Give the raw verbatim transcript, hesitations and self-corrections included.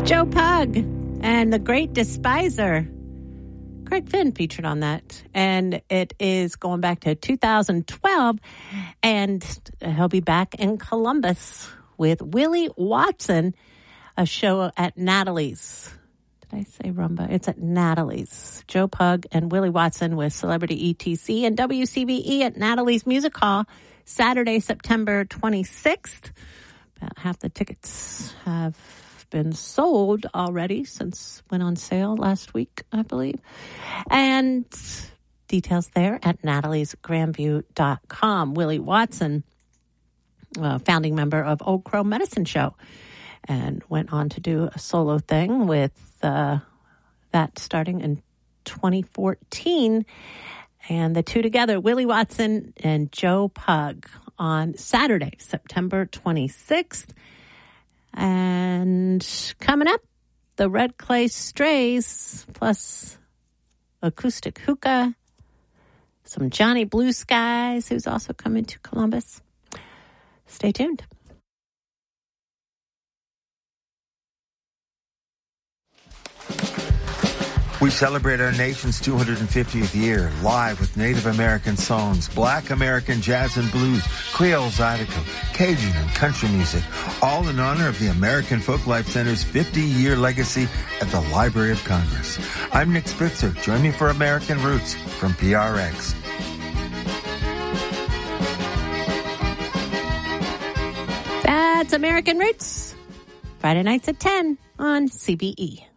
Joe Pug and The Great Despiser. Craig Finn featured on that. And it is going back to two thousand twelve. And he'll be back in Columbus with Willie Watson, a show at Natalie's. Did I say Rumba? It's at Natalie's. Joe Pug and Willie Watson with Celebrity E T C and W C B E at Natalie's Music Hall, Saturday, September twenty-sixth. About half the tickets have been sold already since went on sale last week, I believe. And details there at natalies grandview dot com. Willie Watson, uh, founding member of Old Crow Medicine Show, and went on to do a solo thing with uh, that starting in twenty fourteen. And the two together, Willie Watson and Joe Pug, on Saturday, September twenty-sixth. And coming up, the Red Clay Strays, plus acoustic hookah, some Johnny Blue Skies, who's also coming to Columbus. Stay tuned. We celebrate our nation's two hundred fiftieth year live with Native American songs, Black American jazz and blues, Creole Zydeco, Cajun and country music, all in honor of the American Folklife Center's fifty-year legacy at the Library of Congress. I'm Nick Spitzer. Join me for American Roots from P R X. That's American Roots, Friday nights at ten on C B E.